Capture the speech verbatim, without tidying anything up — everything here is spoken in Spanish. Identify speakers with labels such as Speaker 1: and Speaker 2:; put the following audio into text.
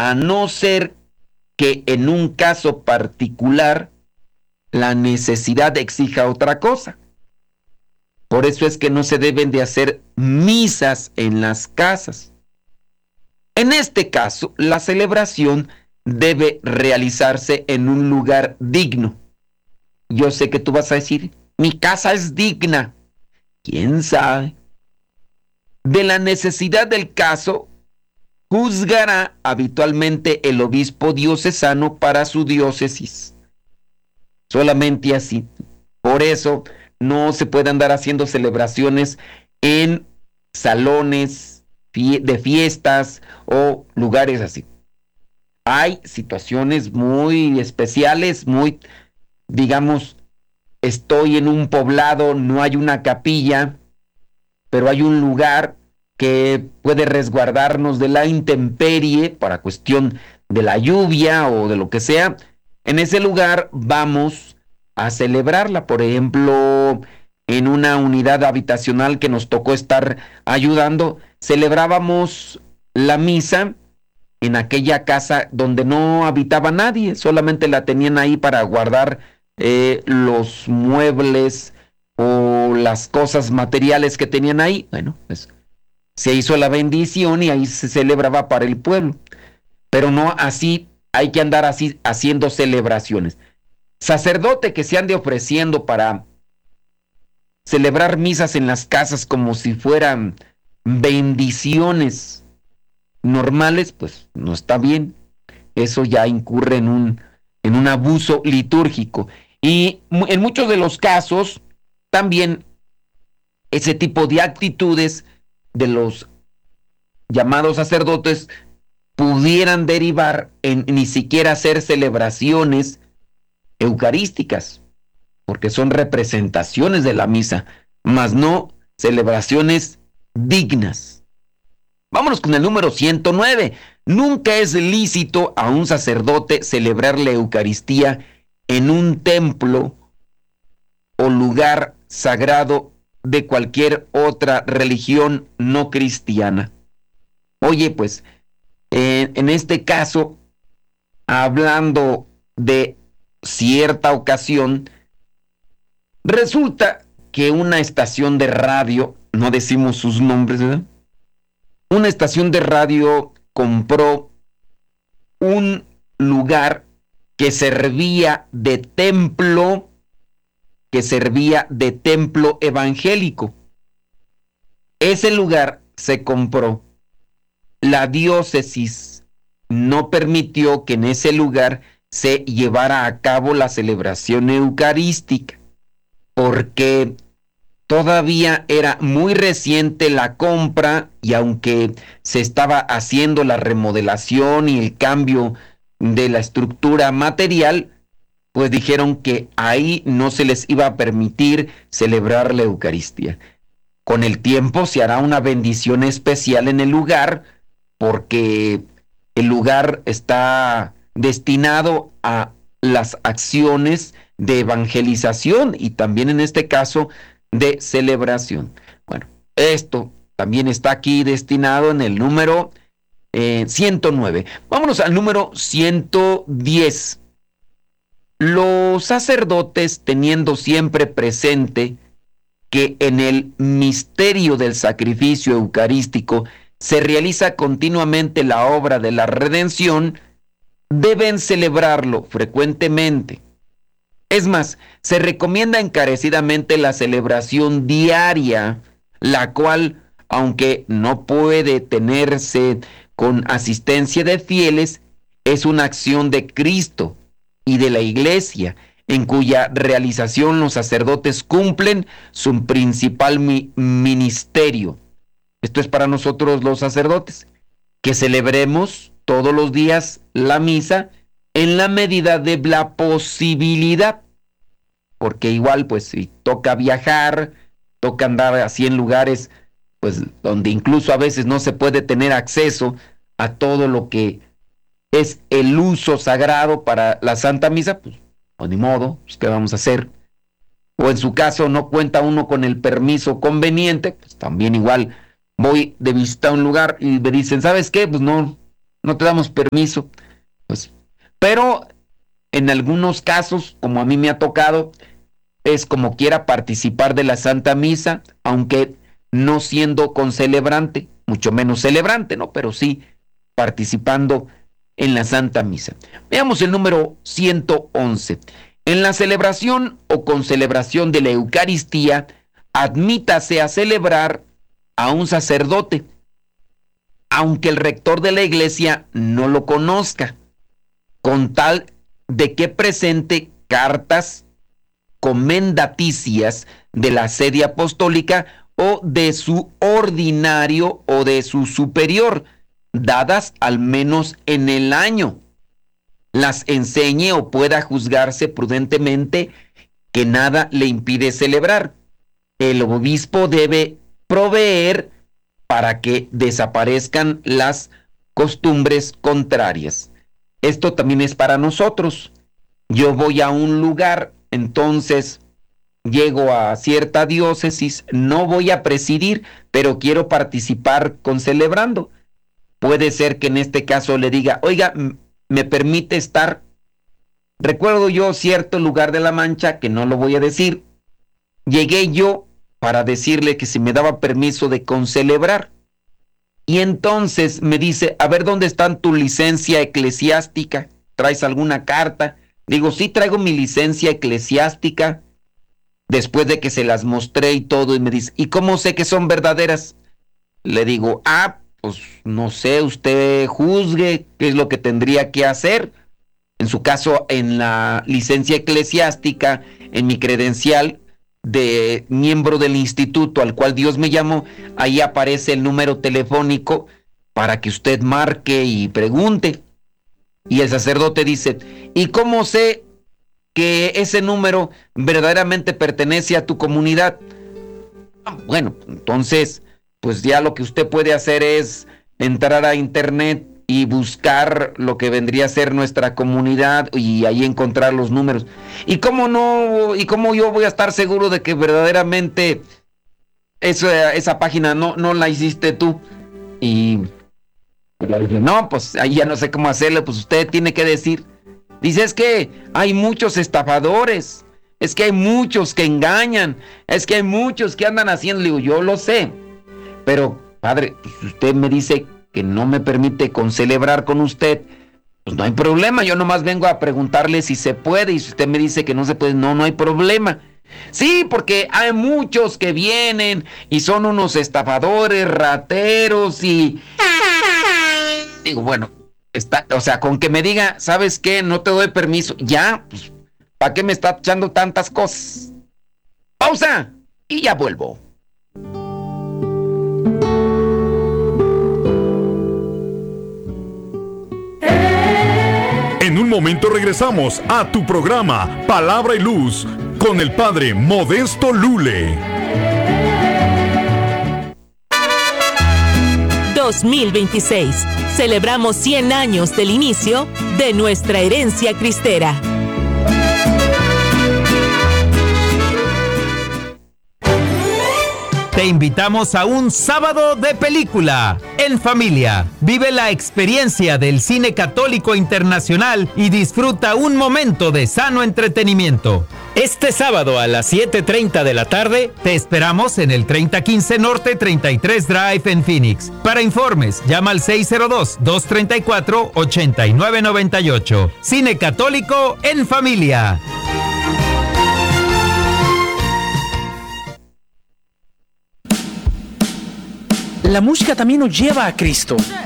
Speaker 1: a no ser que en un caso particular la necesidad exija otra cosa. Por eso es que no se deben de hacer misas en las casas. En este caso, la celebración debe realizarse en un lugar digno. Yo sé que tú vas a decir, mi casa es digna. ¿Quién sabe? De la necesidad del caso, juzgará habitualmente el obispo diocesano para su diócesis. Solamente así. Por eso no se puede andar haciendo celebraciones en salones de fiestas o lugares así. Hay situaciones muy especiales, muy, digamos, estoy en un poblado, no hay una capilla, pero hay un lugar que puede resguardarnos de la intemperie para cuestión de la lluvia o de lo que sea. En ese lugar vamos a celebrarla. Por ejemplo, en una unidad habitacional que nos tocó estar ayudando, celebrábamos la misa en aquella casa donde no habitaba nadie, solamente la tenían ahí para guardar eh, los muebles o las cosas materiales que tenían ahí. Bueno, pues se hizo la bendición y ahí se celebraba para el pueblo. Pero no así, hay que andar así haciendo celebraciones. Sacerdote que se ande ofreciendo para celebrar misas en las casas como si fueran bendiciones normales, pues no está bien. Eso ya incurre en un, en un abuso litúrgico. Y en muchos de los casos, también ese tipo de actitudes de los llamados sacerdotes pudieran derivar en ni siquiera hacer celebraciones eucarísticas, porque son representaciones de la misa, mas no celebraciones dignas. Vámonos con el número ciento nueve. Nunca es lícito a un sacerdote celebrar la Eucaristía en un templo o lugar sagrado de cualquier otra religión no cristiana. Oye, pues, eh, en este caso, hablando de cierta ocasión, resulta que una estación de radio, no decimos sus nombres, ¿verdad? Una estación de radio compró un lugar que servía de templo, que servía de templo evangélico. Ese lugar se compró. La diócesis no permitió que en ese lugar se llevara a cabo la celebración eucarística, porque todavía era muy reciente la compra y aunque se estaba haciendo la remodelación y el cambio de la estructura material, pues dijeron que ahí no se les iba a permitir celebrar la Eucaristía. Con el tiempo se hará una bendición especial en el lugar, porque el lugar está destinado a las acciones de evangelización y también en este caso de celebración. Bueno, esto también está aquí destinado en el número eh, ciento nueve. Vámonos al número ciento diez. Los sacerdotes, teniendo siempre presente que en el misterio del sacrificio eucarístico se realiza continuamente la obra de la redención, deben celebrarlo frecuentemente. Es más, se recomienda encarecidamente la celebración diaria, la cual, aunque no puede tenerse con asistencia de fieles, es una acción de Cristo y de la Iglesia, en cuya realización los sacerdotes cumplen su principal mi- ministerio. Esto es para nosotros los sacerdotes, que celebremos todos los días la misa en la medida de la posibilidad, porque igual pues si toca viajar, toca andar así en lugares pues donde incluso a veces no se puede tener acceso a todo lo que es el uso sagrado para la Santa Misa, pues, o ni modo, pues, ¿qué vamos a hacer? O en su caso no cuenta uno con el permiso conveniente, pues también igual voy de visita a un lugar y me dicen, ¿sabes qué? Pues no, no te damos permiso. Pues, pero en algunos casos, como a mí me ha tocado, es como quiera participar de la Santa Misa, aunque no siendo concelebrante, mucho menos celebrante, ¿no? Pero sí participando en la Santa Misa. Veamos el número ciento once. En la celebración o concelebración de la Eucaristía, admítase a celebrar a un sacerdote, aunque el rector de la iglesia no lo conozca, con tal de que presente cartas comendaticias de la sede apostólica o de su ordinario o de su superior, dadas al menos en el año, las enseñe o pueda juzgarse prudentemente que nada le impide celebrar. El obispo debe proveer para que desaparezcan las costumbres contrarias. Esto también es para nosotros. Yo voy a un lugar, entonces llego a cierta diócesis, no voy a presidir, pero quiero participar con celebrando. Puede ser que en este caso le diga, oiga, ¿me permite estar? Recuerdo yo cierto lugar de La Mancha, que no lo voy a decir, llegué yo para decirle que si me daba permiso de concelebrar. Y entonces me dice, a ver, ¿dónde está tu licencia eclesiástica? ¿Traes alguna carta? Digo, sí, traigo mi licencia eclesiástica. Después de que se las mostré y todo, y me dice, ¿y cómo sé que son verdaderas? Le digo, ah, pues no sé, usted juzgue qué es lo que tendría que hacer. En su caso, en la licencia eclesiástica, en mi credencial de miembro del instituto al cual Dios me llamó, ahí aparece el número telefónico para que usted marque y pregunte. Y el sacerdote dice, ¿y cómo sé que ese número verdaderamente pertenece a tu comunidad? Bueno, entonces, pues ya lo que usted puede hacer es entrar a internet y buscar lo que vendría a ser nuestra comunidad y ahí encontrar los números. ¿Y cómo no? ¿Y cómo yo voy a estar seguro de que verdaderamente esa, esa página no, no la hiciste tú? Y no, pues ahí ya no sé cómo hacerlo, pues usted tiene que decir. Dice, es que hay muchos estafadores, es que hay muchos que engañan, es que hay muchos que andan haciendo. Le digo, yo lo sé, pero padre, pues usted me dice que no me permite concelebrar con usted, pues no hay problema, yo nomás vengo a preguntarle si se puede, y si usted me dice que no se puede, no, no hay problema. Sí, porque hay muchos que vienen y son unos estafadores, rateros y... Digo, bueno, está, o sea, con que me diga, ¿sabes qué? No te doy permiso, ya, pues, ¿para qué me está echando tantas cosas? Pausa y ya vuelvo.
Speaker 2: En un momento regresamos a tu programa Palabra y Luz con el Padre Modesto Lule.
Speaker 3: dos mil veintiséis. Celebramos cien años del inicio de nuestra herencia cristera.
Speaker 4: Te invitamos a un sábado de película en familia. Vive la experiencia del cine católico internacional y disfruta un momento de sano entretenimiento. Este sábado a las siete treinta de la tarde te esperamos en el treinta quince Norte treinta y tres Drive en Phoenix. Para informes, llama al seis cero dos, dos tres cuatro, ocho nueve nueve ocho. Cine católico en familia.
Speaker 5: La música también nos lleva a Cristo.